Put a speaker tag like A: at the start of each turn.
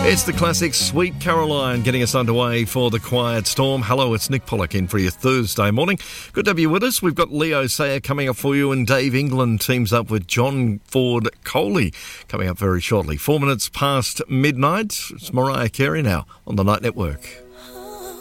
A: It's the classic Sweet Caroline getting us underway for the Quiet Storm. Hello, it's Nick Pollock in for your Thursday morning. Good to have you with us. We've got Leo Sayer coming up for you, and Dave England teams up with John Ford Coley coming up very shortly. 4 minutes past midnight. It's Mariah Carey now on the Night Network.